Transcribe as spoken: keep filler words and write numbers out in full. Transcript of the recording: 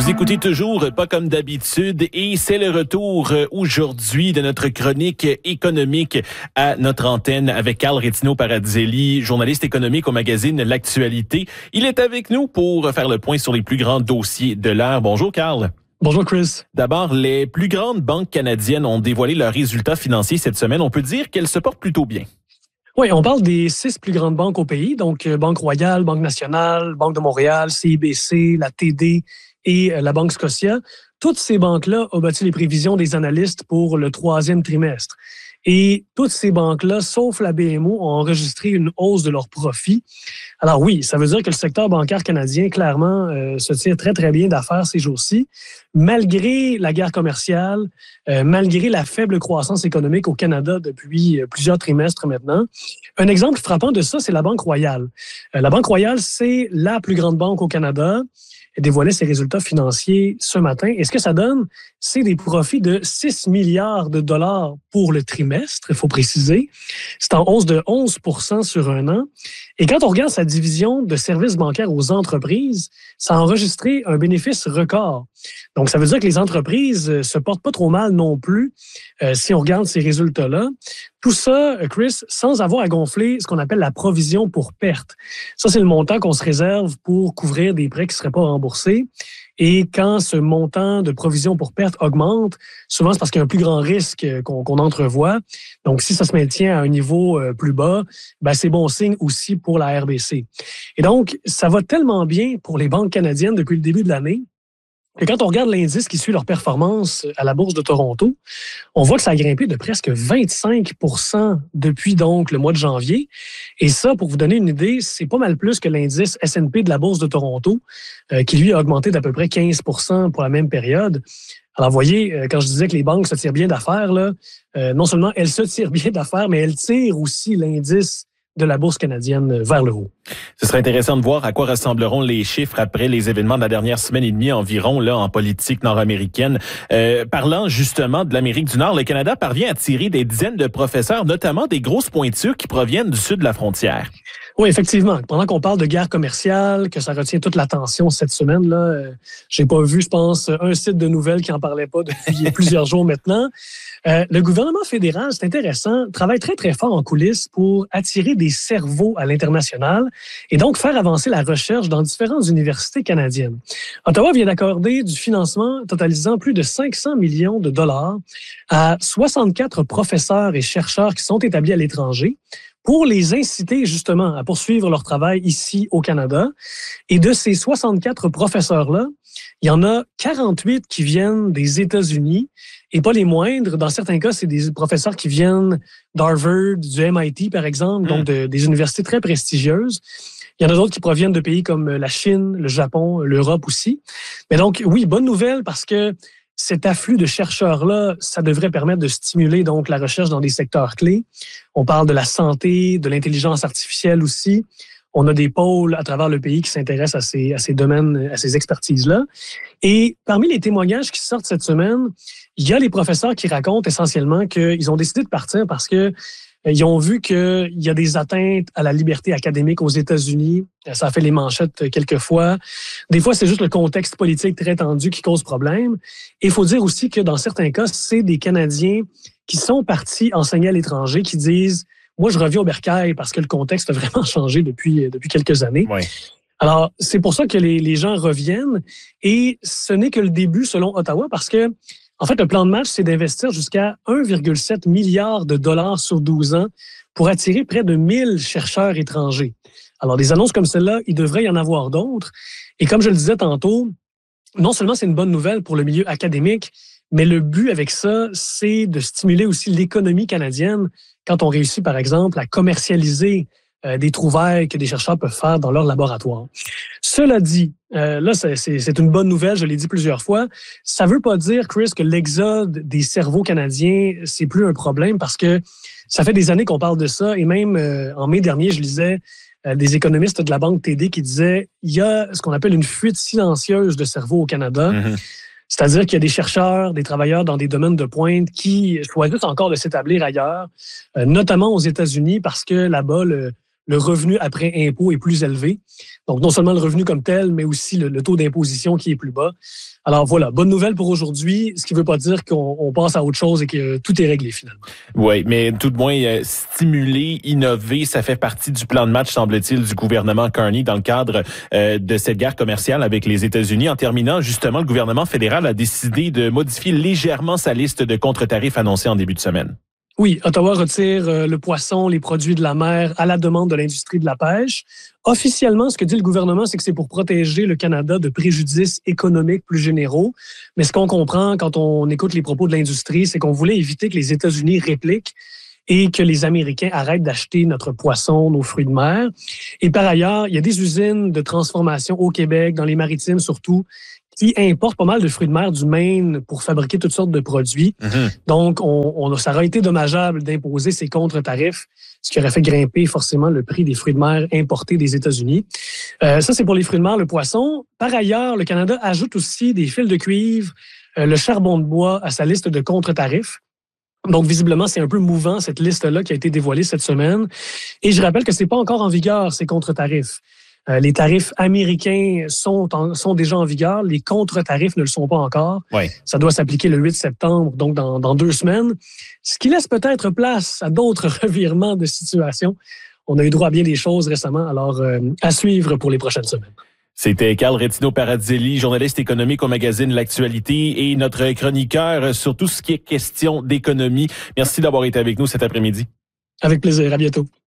Vous écoutez toujours Pas comme d'habitude et c'est le retour aujourd'hui de notre chronique économique à notre antenne avec Carl Rétino-Paradzelli, journaliste économique au magazine L'Actualité. Il est avec nous pour faire le point sur les plus grands dossiers de l'heure. Bonjour Carl. Bonjour Chris. D'abord, les plus grandes banques canadiennes ont dévoilé leurs résultats financiers cette semaine. On peut dire qu'elles se portent plutôt bien. Oui, on parle des six plus grandes banques au pays, donc Banque Royale, Banque Nationale, Banque de Montréal, C I B C, la T D et la Banque Scotia. Toutes ces banques-là ont battu les prévisions des analystes pour le troisième trimestre. Et toutes ces banques-là, sauf la B M O, ont enregistré une hausse de leurs profits. Alors oui, ça veut dire que le secteur bancaire canadien, clairement, euh, se tire très, très bien d'affaires ces jours-ci, malgré la guerre commerciale, euh, malgré la faible croissance économique au Canada depuis euh, plusieurs trimestres maintenant. Un exemple frappant de ça, c'est la Banque Royale. Euh, la Banque Royale, c'est la plus grande banque au Canada. Elle dévoilait ses résultats financiers ce matin. Et ce que ça donne, c'est des profits de six milliards de dollars pour le trimestre, il faut préciser. C'est en hausse de onze pour cent sur un an. Et quand on regarde sa division de services bancaires aux entreprises, ça a enregistré un bénéfice record. Donc, ça veut dire que les entreprises se portent pas trop mal non plus euh, si on regarde ces résultats-là. Tout ça, Chris, sans avoir à gonfler ce qu'on appelle la provision pour perte. Ça, c'est le montant qu'on se réserve pour couvrir des prêts qui ne seraient pas remboursés. Et quand ce montant de provision pour perte augmente, souvent c'est parce qu'il y a un plus grand risque qu'on, qu'on entrevoit. Donc, si ça se maintient à un niveau plus bas, ben c'est bon signe aussi pour la R B C. Et donc, ça va tellement bien pour les banques canadiennes depuis le début de l'année que quand on regarde l'indice qui suit leur performance à la Bourse de Toronto, on voit que ça a grimpé de presque vingt-cinq pour cent depuis donc le mois de janvier. Et ça, pour vous donner une idée, c'est pas mal plus que l'indice S and P de la Bourse de Toronto, euh, qui lui a augmenté d'à peu près quinze pour cent pour la même période. Alors, vous voyez, quand je disais que les banques se tirent bien d'affaires, là, euh, non seulement elles se tirent bien d'affaires, mais elles tirent aussi l'indice de la Bourse canadienne vers le haut. Ce serait intéressant de voir à quoi ressembleront les chiffres après les événements de la dernière semaine et demie environ là en politique nord-américaine. Euh, parlant justement de l'Amérique du Nord, le Canada parvient à tirer des dizaines de professeurs, notamment des grosses pointures qui proviennent du sud de la frontière. Oui, effectivement. Pendant qu'on parle de guerre commerciale, que ça retient toute l'attention cette semaine-là, euh, j'ai pas vu, je pense, un site de nouvelles qui en parlait pas depuis plusieurs jours maintenant. Euh, le gouvernement fédéral, c'est intéressant, travaille très, très fort en coulisses pour attirer des cerveaux à l'international et donc faire avancer la recherche dans différentes universités canadiennes. Ottawa vient d'accorder du financement totalisant plus de cinq cents millions de dollars à soixante-quatre professeurs et chercheurs qui sont établis à l'étranger pour les inciter justement à poursuivre leur travail ici au Canada. Et de ces soixante-quatre professeurs-là, il y en a quarante-huit qui viennent des États-Unis et pas les moindres. Dans certains cas, c'est des professeurs qui viennent d'Harvard, du M I T par exemple, donc de, des universités très prestigieuses. Il y en a d'autres qui proviennent de pays comme la Chine, le Japon, l'Europe aussi. Mais donc, oui, bonne nouvelle parce que cet afflux de chercheurs-là, ça devrait permettre de stimuler donc la recherche dans des secteurs clés. On parle de la santé, de l'intelligence artificielle aussi. On a des pôles à travers le pays qui s'intéressent à ces, à ces domaines, à ces expertises-là. Et parmi les témoignages qui sortent cette semaine, il y a les professeurs qui racontent essentiellement qu'ils ont décidé de partir parce que ils ont vu qu'il y a des atteintes à la liberté académique aux États-Unis. Ça a fait les manchettes quelques fois. Des fois, c'est juste le contexte politique très tendu qui cause problème. Et il faut dire aussi que dans certains cas, c'est des Canadiens qui sont partis enseigner à l'étranger qui disent « Moi, je reviens au bercail parce que le contexte a vraiment changé depuis, depuis quelques années. Oui. » Alors, c'est pour ça que les, les gens reviennent. Et ce n'est que le début selon Ottawa parce que en fait, le plan de match, c'est d'investir jusqu'à un virgule sept milliard de dollars sur douze ans pour attirer près de mille chercheurs étrangers. Alors, des annonces comme celle-là, il devrait y en avoir d'autres. Et comme je le disais tantôt, non seulement c'est une bonne nouvelle pour le milieu académique, mais le but avec ça, c'est de stimuler aussi l'économie canadienne quand on réussit, par exemple, à commercialiser euh, des trouvailles que des chercheurs peuvent faire dans leur laboratoire. Cela dit, euh, là, c'est, c'est, c'est une bonne nouvelle, je l'ai dit plusieurs fois. Ça ne veut pas dire, Chris, que l'exode des cerveaux canadiens, c'est plus un problème parce que ça fait des années qu'on parle de ça. Et même euh, en mai dernier, je lisais euh, des économistes de la Banque T D qui disaient il y a ce qu'on appelle une fuite silencieuse de cerveaux au Canada. Mm-hmm. C'est-à-dire qu'il y a des chercheurs, des travailleurs dans des domaines de pointe qui choisissent encore de s'établir ailleurs, euh, notamment aux États-Unis parce que là-bas, le le revenu après impôt est plus élevé. Donc, non seulement le revenu comme tel, mais aussi le, le taux d'imposition qui est plus bas. Alors voilà, bonne nouvelle pour aujourd'hui, ce qui ne veut pas dire qu'on on passe à autre chose et que tout est réglé finalement. Oui, mais tout de moins, euh, stimuler, innover, ça fait partie du plan de match, semble-t-il, du gouvernement Carney dans le cadre euh, de cette guerre commerciale avec les États-Unis. En terminant, justement, le gouvernement fédéral a décidé de modifier légèrement sa liste de contre-tarifs annoncés en début de semaine. Oui, Ottawa retire euh, le poisson, les produits de la mer à la demande de l'industrie de la pêche. Officiellement, ce que dit le gouvernement, c'est que c'est pour protéger le Canada de préjudices économiques plus généraux. Mais ce qu'on comprend quand on écoute les propos de l'industrie, c'est qu'on voulait éviter que les États-Unis répliquent et que les Américains arrêtent d'acheter notre poisson, nos fruits de mer. Et par ailleurs, il y a des usines de transformation au Québec, dans les maritimes surtout, qui importent pas mal de fruits de mer du Maine pour fabriquer toutes sortes de produits. Mm-hmm. Donc, on, on, ça aurait été dommageable d'imposer ces contre-tarifs, ce qui aurait fait grimper forcément le prix des fruits de mer importés des États-Unis. Euh, ça, c'est pour les fruits de mer, le poisson. Par ailleurs, le Canada ajoute aussi des fils de cuivre, euh, le charbon de bois à sa liste de contre-tarifs. Donc, visiblement, c'est un peu mouvant, cette liste-là qui a été dévoilée cette semaine. Et je rappelle que c'est pas encore en vigueur, ces contre-tarifs. Euh, les tarifs américains sont, en, sont déjà en vigueur. Les contre-tarifs ne le sont pas encore. Oui. Ça doit s'appliquer le huit septembre, donc dans, dans deux semaines. Ce qui laisse peut-être place à d'autres revirements de situation. On a eu droit à bien des choses récemment, alors euh, à suivre pour les prochaines semaines. C'était Carl Retino-Paradzelli, journaliste économique au magazine L'Actualité et notre chroniqueur sur tout ce qui est question d'économie. Merci d'avoir été avec nous cet après-midi. Avec plaisir. À bientôt.